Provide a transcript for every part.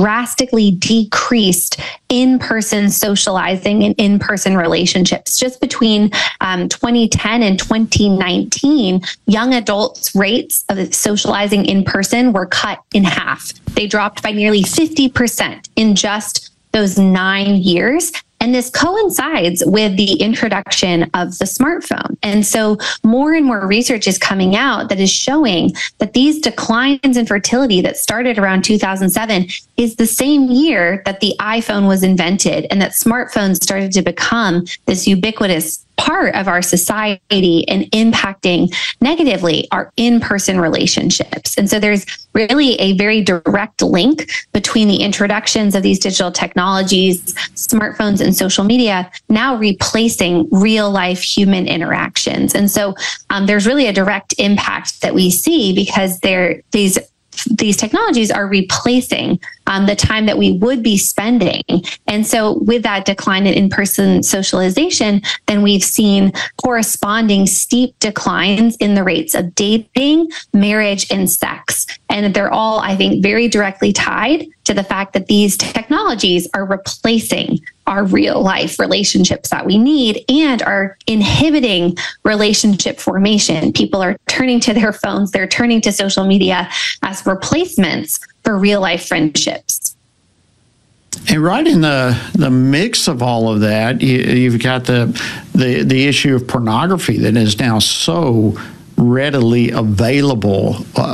drastically decreased in-person socializing and in-person relationships. Just between 2010 and 2019, young adults' rates of socializing in person were cut in half. They dropped by nearly 50% in just those 9 years. And this coincides with the introduction of the smartphone. And so more and more research is coming out that is showing that these declines in fertility that started around 2007 is the same year that the iPhone was invented and that smartphones started to become this ubiquitous part of our society and impacting negatively our in-person relationships. And so there's really a very direct link between the introductions of these digital technologies, smartphones, and social media now replacing real life human interactions. And so there's really a direct impact that we see because these technologies are replacing the time that we would be spending. And so with that decline in in-person socialization, then we've seen corresponding steep declines in the rates of dating, marriage, and sex. And they're all, I think, very directly tied to the fact that these technologies are replacing our real life relationships that we need and are inhibiting relationship formation. People are turning to their phones, they're turning to social media as replacements for real life friendships. And right in the mix of all of that, you've got the issue of pornography that is now so readily available.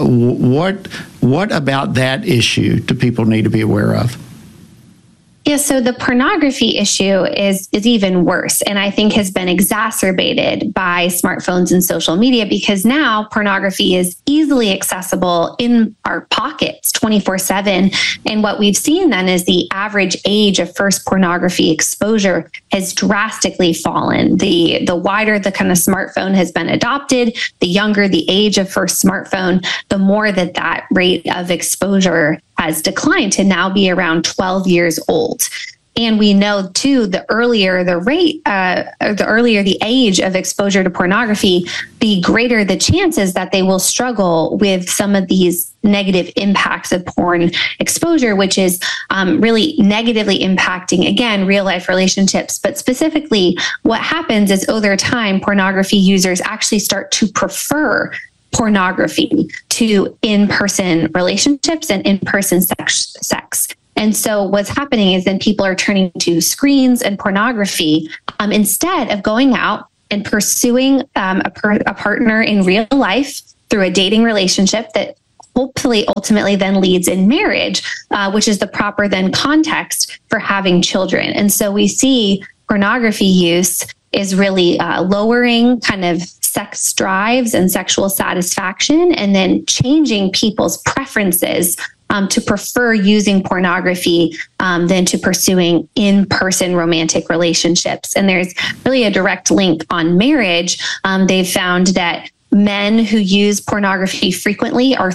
What about that issue do people need to be aware of? Yeah, so the pornography issue is even worse, and I think has been exacerbated by smartphones and social media because now pornography is easily accessible in our pockets 24/7. And what we've seen then is the average age of first pornography exposure has drastically fallen. The wider the kind of smartphone has been adopted, the younger the age of first smartphone, the more that rate of exposure has declined to now be around 12 years old. And we know too, the earlier the age of exposure to pornography, the greater the chances that they will struggle with some of these negative impacts of porn exposure, which is really negatively impacting, again, real life relationships. But specifically, what happens is over time, pornography users actually start to prefer pornography to in-person relationships and in-person sex. And so what's happening is then people are turning to screens and pornography instead of going out and pursuing a partner in real life through a dating relationship that hopefully ultimately then leads in marriage, which is the proper then context for having children. And so we see pornography use is really lowering kind of sex drives and sexual satisfaction, and then changing people's preferences to prefer using pornography than to pursuing in-person romantic relationships. And there's really a direct link on marriage. They've found that men who use pornography frequently are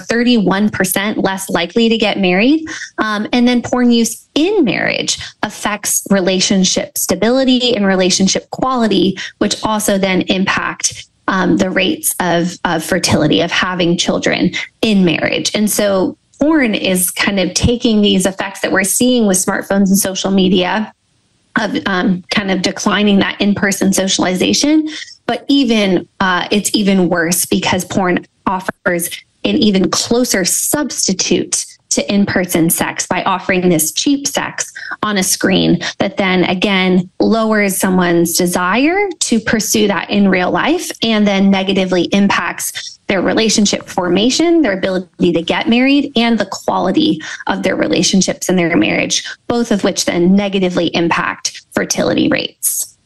31% less likely to get married. And then porn use in marriage affects relationship stability and relationship quality, which also then impact the rates of fertility, of having children in marriage. And so porn is kind of taking these effects that we're seeing with smartphones and social media of kind of declining that in-person socialization. But it's even worse because porn offers an even closer substitute to in-person sex by offering this cheap sex on a screen that then again lowers someone's desire to pursue that in real life and then negatively impacts their relationship formation, their ability to get married, and the quality of their relationships and their marriage, both of which then negatively impact fertility rates.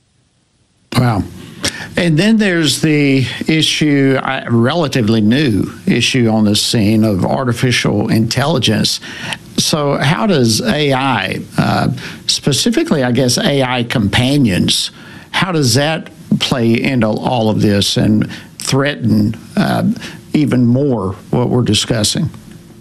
Wow. And then there's the issue, a relatively new issue on the scene of artificial intelligence. So how does AI, specifically, I guess, AI companions, how does that play into all of this and threaten even more what we're discussing?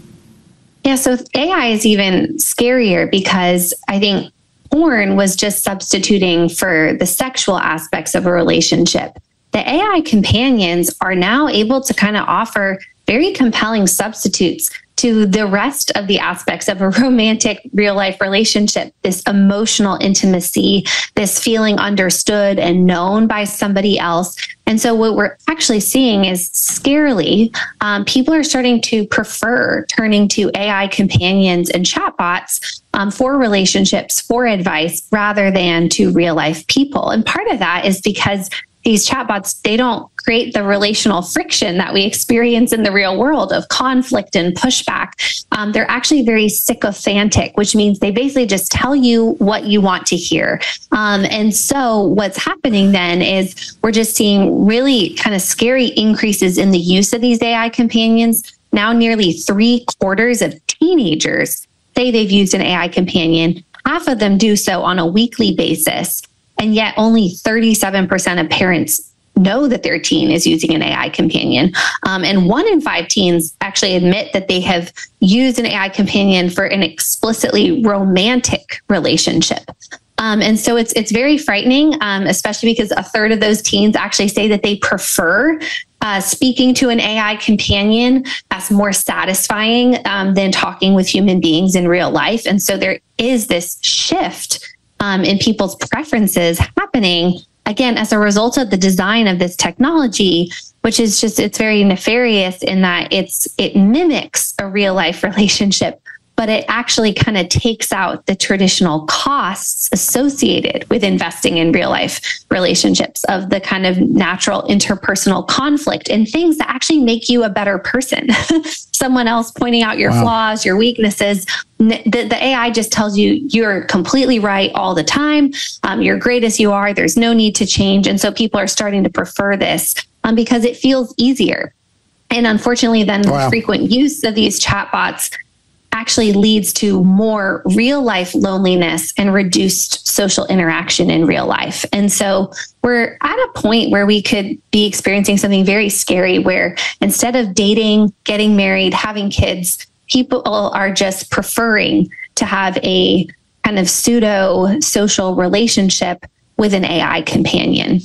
Yeah, so AI is even scarier because I think porn was just substituting for the sexual aspects of a relationship. The AI companions are now able to kind of offer very compelling substitutes to the rest of the aspects of a romantic real life relationship, this emotional intimacy, this feeling understood and known by somebody else. And so what we're actually seeing is scarily, people are starting to prefer turning to AI companions and chatbots for relationships, for advice, rather than to real life people. And part of that is because these chatbots, they don't create the relational friction that we experience in the real world of conflict and pushback. They're actually very sycophantic, which means they basically just tell you what you want to hear. And so what's happening then is we're just seeing really kind of scary increases in the use of these AI companions. Now nearly 3/4 of teenagers say they've used an AI companion. Half of them do so on a weekly basis. And yet only 37% of parents know that their teen is using an AI companion. And 1 in 5 teens actually admit that they have used an AI companion for an explicitly romantic relationship. And so it's very frightening, especially because 1/3 of those teens actually say that they prefer speaking to an AI companion as more satisfying than talking with human beings in real life. And so there is this shift in people's preferences happening, again, as a result of the design of this technology, which is just, it's very nefarious in that it mimics a real life relationship, but it actually kind of takes out the traditional costs associated with investing in real life relationships, of the kind of natural interpersonal conflict and things that actually make you a better person. Someone else pointing out your flaws, your weaknesses. The AI just tells you you're completely right all the time. You're great as you are. There's no need to change. And so people are starting to prefer this because it feels easier. And unfortunately, then the frequent use of these chatbots actually leads to more real life loneliness and reduced social interaction in real life. And so we're at a point where we could be experiencing something very scary, where instead of dating, getting married, having kids, people are just preferring to have a kind of pseudo social relationship with an AI companion.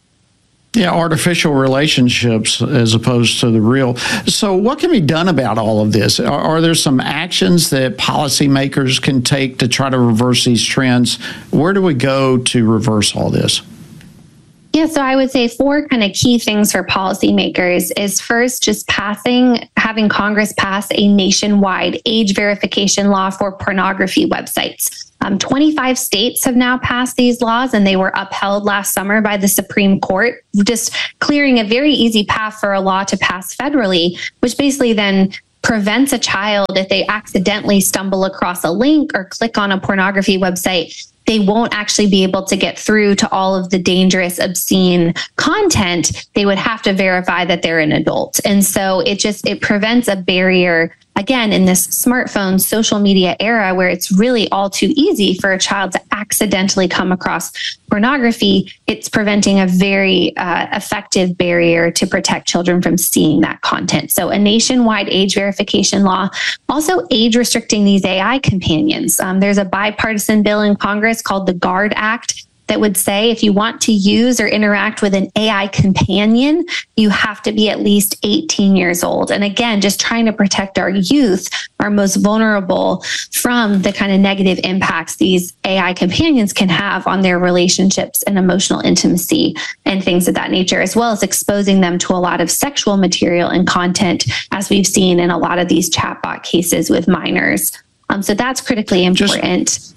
Yeah, artificial relationships as opposed to the real. So what can be done about all of this? Are there some actions that policymakers can take to try to reverse these trends? Where do we go to reverse all this? Yeah, so I would say 4 kind of key things for policymakers is first, just having Congress pass a nationwide age verification law for pornography websites. 25 states have now passed these laws, and they were upheld last summer by the Supreme Court, just clearing a very easy path for a law to pass federally, which basically then prevents a child, if they accidentally stumble across a link or click on a pornography website, they won't actually be able to get through to all of the dangerous, obscene content. They would have to verify that they're an adult. And so it prevents a barrier, again, in this smartphone, social media era, where it's really all too easy for a child to accidentally come across pornography. It's preventing a very effective barrier to protect children from seeing that content. So a nationwide age verification law, also age restricting these AI companions. There's a bipartisan bill in Congress called the GUARD Act that would say if you want to use or interact with an AI companion, you have to be at least 18 years old. And again, just trying to protect our youth, our most vulnerable, from the kind of negative impacts these AI companions can have on their relationships and emotional intimacy and things of that nature, as well as exposing them to a lot of sexual material and content, as we've seen in a lot of these chatbot cases with minors. So that's critically important.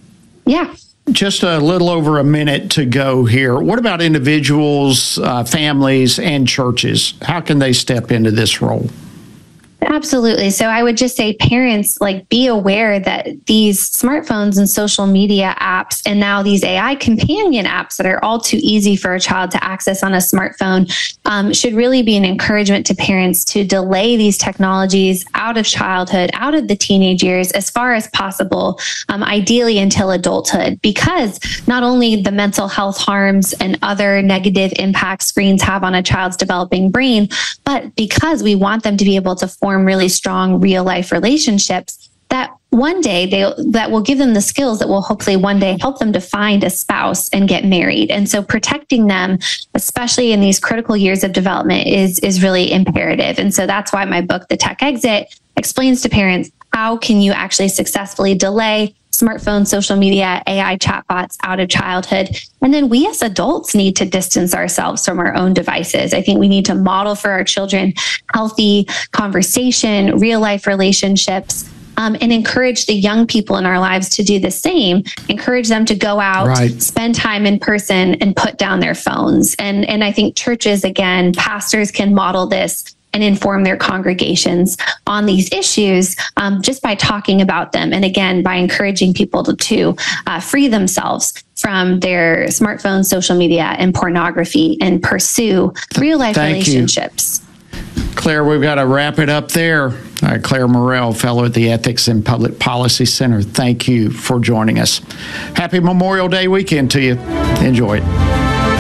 Just a little over a minute to go here. What about individuals, families, and churches? How can they step into this role? Absolutely. So I would just say parents, be aware that these smartphones and social media apps, and now these AI companion apps that are all too easy for a child to access on a smartphone, should really be an encouragement to parents to delay these technologies out of childhood, out of the teenage years, as far as possible, ideally until adulthood, because not only the mental health harms and other negative impacts screens have on a child's developing brain, but because we want them to be able to form really strong real life relationships that one day that will give them the skills that will hopefully one day help them to find a spouse and get married. And so protecting them, especially in these critical years of development, is really imperative. And so that's why my book, The Tech Exit, explains to parents, how can you actually successfully delay smartphones, social media, AI chatbots out of childhood? And then we as adults need to distance ourselves from our own devices. I think we need to model for our children healthy conversation, real life relationships, and encourage the young people in our lives to do the same. Encourage them to go out, spend time in person, and put down their phones. And I think churches, again, pastors can model this and inform their congregations on these issues just by talking about them. And again, by encouraging people to free themselves from their smartphones, social media, and pornography and pursue real life relationships. Claire, we've got to wrap it up there. Claire Morrell, fellow at the Ethics and Public Policy Center, thank you for joining us. Happy Memorial Day weekend to you. Enjoy it.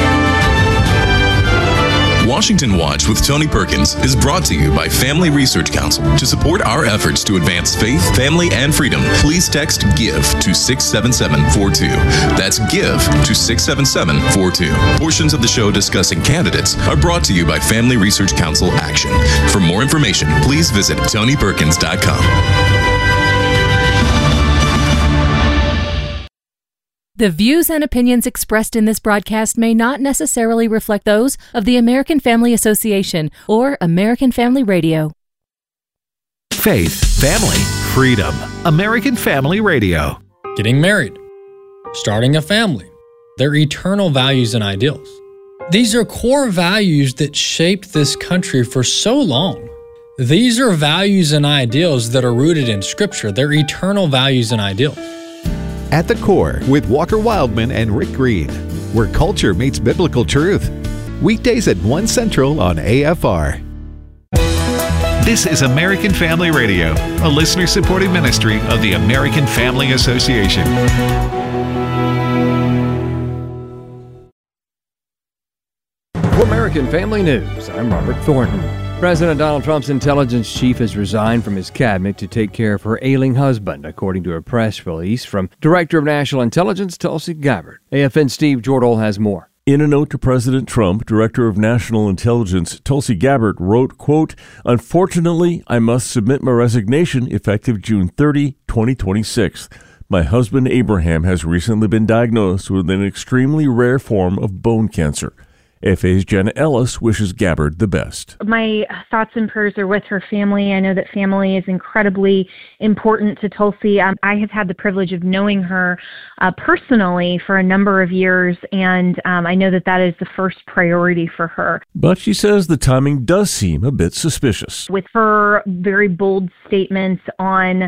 Washington Watch with Tony Perkins is brought to you by Family Research Council. To support our efforts to advance faith, family, and freedom, please text GIVE to 67742. That's GIVE to 67742. Portions of the show discussing candidates are brought to you by Family Research Council Action. For more information, please visit TonyPerkins.com. The views and opinions expressed in this broadcast may not necessarily reflect those of the American Family Association or American Family Radio. Faith, family, freedom. American Family Radio. Getting married, starting a family, their eternal values and ideals. These are core values that shaped this country for so long. These are values and ideals that are rooted in Scripture. They're eternal values and ideals. At the Core with Walker Wildman and Rick Green, where culture meets biblical truth. Weekdays at 1 Central on AFR. This is American Family Radio, a listener-supported ministry of the American Family Association. For American Family News, I'm Robert Thornton. President Donald Trump's intelligence chief has resigned from his cabinet to take care of her ailing husband, according to a press release from Director of National Intelligence Tulsi Gabbard. AFN Steve Jordahl has more. In a note to President Trump, Director of National Intelligence Tulsi Gabbard wrote, quote, "Unfortunately, I must submit my resignation effective June 30, 2026. My husband Abraham has recently been diagnosed with an extremely rare form of bone cancer. FA's Jenna Ellis wishes Gabbard the best." My thoughts and prayers are with her family. I know that family is incredibly important to Tulsi. I have had the privilege of knowing her personally for a number of years, and I know that is the first priority for her. But she says the timing does seem a bit suspicious. With her very bold statements on